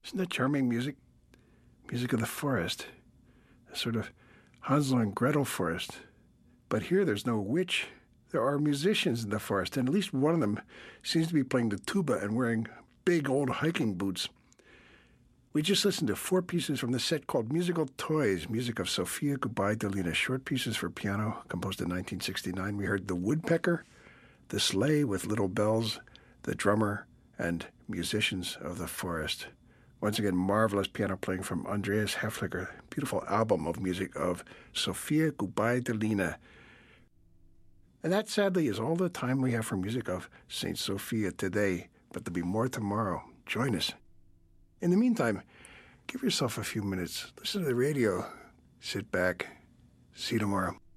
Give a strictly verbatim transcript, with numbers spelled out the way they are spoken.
Isn't that charming music? Music of the forest. A sort of Hansel and Gretel forest. But here there's no witch. There are musicians in the forest, and at least one of them seems to be playing the tuba and wearing big old hiking boots. We just listened to four pieces from the set called Musical Toys, music of Sofia Gubaidulina, short pieces for piano, composed in nineteen sixty-nine. We heard The Woodpecker, The Sleigh with Little Bells, The Drummer, and Musicians of the Forest. Once again, marvelous piano playing from Andreas Häfliger, beautiful album of music of Sofia Gubaidulina. And that, sadly, is all the time we have for music of Saint Sophia today, but there'll be more tomorrow. Join us. In the meantime, give yourself a few minutes. Listen to the radio. Sit back. See you tomorrow.